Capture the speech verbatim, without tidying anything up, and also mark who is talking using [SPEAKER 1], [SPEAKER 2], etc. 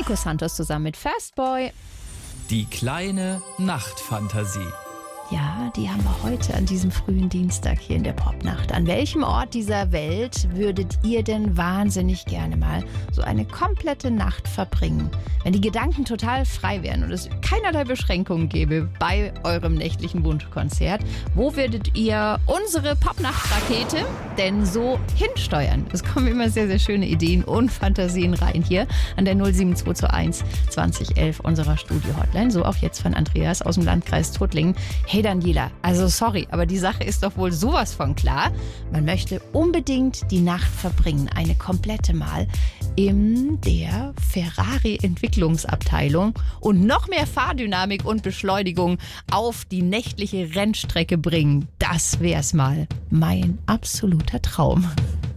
[SPEAKER 1] Marco Santos zusammen mit Fastboy.
[SPEAKER 2] Die kleine Nachtfantasie.
[SPEAKER 1] Ja, die haben wir heute an diesem frühen Dienstag hier in der Popnacht. An welchem Ort dieser Welt würdet ihr denn wahnsinnig gerne mal so eine komplette Nacht verbringen? Wenn die Gedanken total frei wären und es keinerlei Beschränkungen gäbe bei eurem nächtlichen Wunschkonzert, wo würdet ihr unsere Popnacht-Rakete denn so hinsteuern? Es kommen immer sehr, sehr schöne Ideen und Fantasien rein hier an der null sieben zwei zwei eins zwanzig elf unserer Studio-Hotline. So auch jetzt von Andreas aus dem Landkreis Tuttlingen. Hey Daniela, also sorry, aber die Sache ist doch wohl sowas von klar. Man möchte unbedingt die Nacht verbringen, eine komplette Mal, in der Ferrari-Entwicklungsabteilung und noch mehr Fahrdynamik und Beschleunigung auf die nächtliche Rennstrecke bringen. Das wär's mal. Mein absoluter Traum.